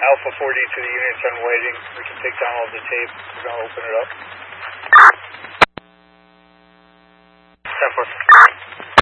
Alpha 4D to the units on waiting. We can take down all the tape. We're going to open it up. 10-4.